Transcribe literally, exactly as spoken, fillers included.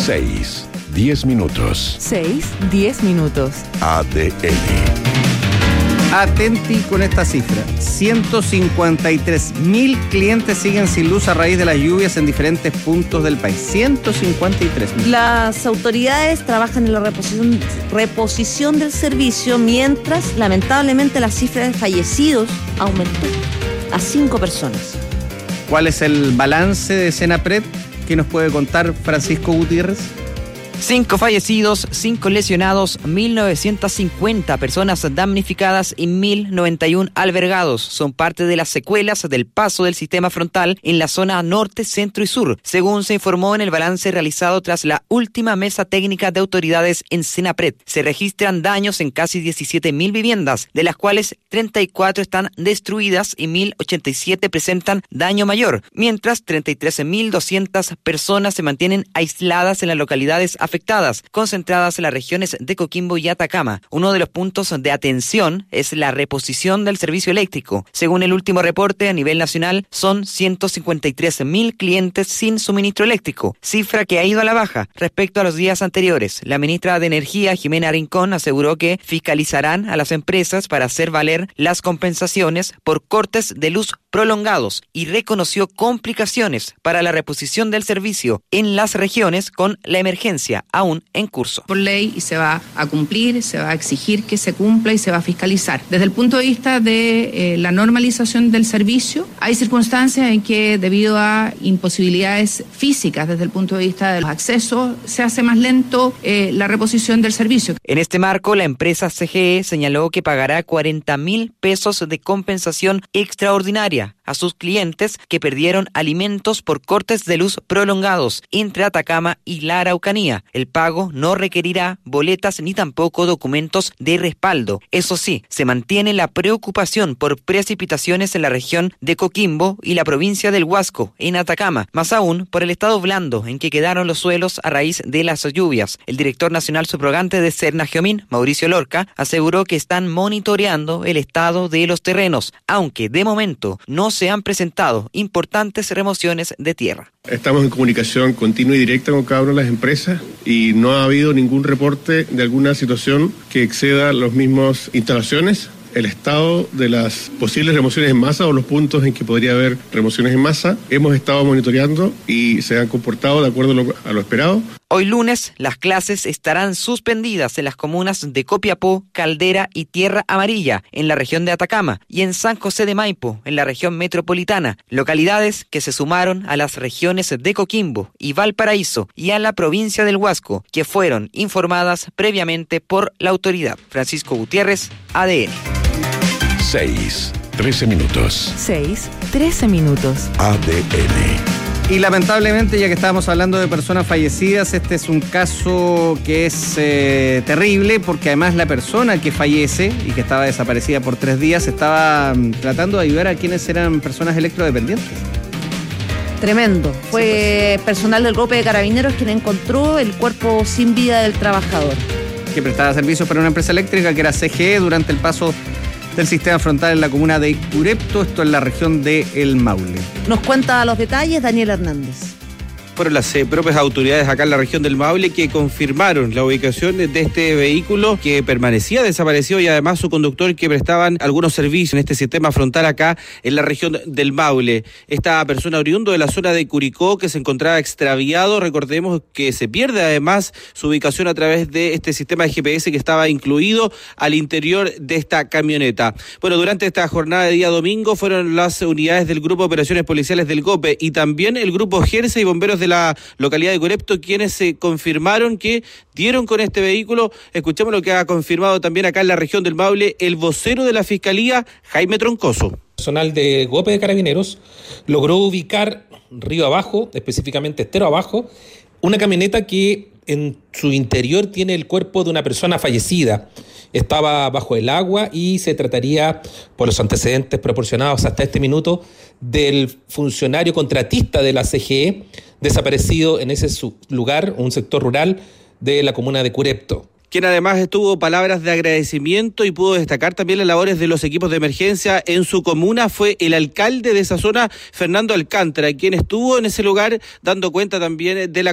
seis, diez minutos. seis, diez minutos. A D N. Atenti con esta cifra. ciento cincuenta y tres mil clientes siguen sin luz a raíz de las lluvias en diferentes puntos del país. ciento cincuenta y tres mil. Las autoridades trabajan en la reposición, reposición del servicio, mientras, lamentablemente, la cifra de fallecidos aumentó a cinco personas. ¿Cuál es el balance de Senapred? ¿Qué nos puede contar Francisco Gutiérrez? Cinco fallecidos, cinco lesionados, mil novecientas cincuenta personas damnificadas y mil noventa y uno albergados. Son parte de las secuelas del paso del sistema frontal en la zona norte, centro y sur, según se informó en el balance realizado tras la última mesa técnica de autoridades en Senapred. Se registran daños en casi diecisiete mil viviendas, de las cuales treinta y cuatro están destruidas y mil ochenta y siete presentan daño mayor, mientras treinta y tres mil doscientas personas se mantienen aisladas en las localidades afectadas. afectadas, concentradas en las regiones de Coquimbo y Atacama. Uno de los puntos de atención es la reposición del servicio eléctrico. Según el último reporte a nivel nacional, son ciento cincuenta y tres mil clientes sin suministro eléctrico, cifra que ha ido a la baja respecto a los días anteriores. La ministra de Energía, Jimena Rincón, aseguró que fiscalizarán a las empresas para hacer valer las compensaciones por cortes de luz prolongados y reconoció complicaciones para la reposición del servicio en las regiones con la emergencia aún en curso. Por ley, y se va a cumplir, se va a exigir que se cumpla y se va a fiscalizar. Desde el punto de vista de eh, la normalización del servicio, hay circunstancias en que debido a imposibilidades físicas desde el punto de vista de los accesos, se hace más lento eh, la reposición del servicio. En este marco, la empresa C G E señaló que pagará cuarenta mil pesos de compensación extraordinaria a sus clientes que perdieron alimentos por cortes de luz prolongados entre Atacama y la Araucanía. El pago no requerirá boletas ni tampoco documentos de respaldo. Eso sí, se mantiene la preocupación por precipitaciones en la región de Coquimbo y la provincia del Huasco, en Atacama, más aún por el estado blando en que quedaron los suelos a raíz de las lluvias. El director nacional subrogante de Serna-Giomín, Mauricio Lorca, aseguró que están monitoreando el estado de los terrenos, aunque de momento no se han presentado importantes remociones de tierra. Estamos en comunicación continua y directa con cada una de las empresas y no ha habido ningún reporte de alguna situación que exceda las mismas instalaciones, el estado de las posibles remociones en masa o los puntos en que podría haber remociones en masa. Hemos estado monitoreando y se han comportado de acuerdo a lo, a lo esperado. Hoy lunes, las clases estarán suspendidas en las comunas de Copiapó, Caldera y Tierra Amarilla, en la región de Atacama, y en San José de Maipo, en la región metropolitana, localidades que se sumaron a las regiones de Coquimbo y Valparaíso y a la provincia del Huasco, que fueron informadas previamente por la autoridad. Francisco Gutiérrez, A D N. seis, trece minutos. seis, trece minutos. A D N. Y lamentablemente, ya que estábamos hablando de personas fallecidas, este es un caso que es eh, terrible, porque además la persona que fallece y que estaba desaparecida por tres días estaba um, tratando de ayudar a quienes eran personas electrodependientes. Tremendo. Fue personal del Grupo de Carabineros quien encontró el cuerpo sin vida del trabajador. Que prestaba servicios para una empresa eléctrica que era C G E durante el paso del sistema frontal en la comuna de Curepto, esto en la región de El Maule. Nos cuenta los detalles Daniel Hernández. Fueron las eh, propias autoridades acá en la región del Maule que confirmaron la ubicación de este vehículo que permanecía desaparecido y además su conductor que prestaban algunos servicios en este sistema frontal acá en la región del Maule. Esta persona oriundo de la zona de Curicó que se encontraba extraviado, recordemos que se pierde además su ubicación a través de este sistema de G P S que estaba incluido al interior de esta camioneta. Bueno, durante esta jornada de día domingo fueron las unidades del Grupo de Operaciones Policiales del GOPE y también el Grupo Jerce y Bomberos de la localidad de Curepto, quienes se confirmaron que dieron con este vehículo. Escuchemos lo que ha confirmado también acá en la región del Maule el vocero de la Fiscalía, Jaime Troncoso. Personal de GOPE de Carabineros logró ubicar río abajo, específicamente estero abajo, una camioneta que en su interior tiene el cuerpo de una persona fallecida. Estaba bajo el agua y se trataría, por los antecedentes proporcionados hasta este minuto, del funcionario contratista de la C G E, desaparecido en ese lugar, un sector rural de la comuna de Curepto. Quien además tuvo palabras de agradecimiento y pudo destacar también las labores de los equipos de emergencia en su comuna fue el alcalde de esa zona, Fernando Alcántara, quien estuvo en ese lugar dando cuenta también de la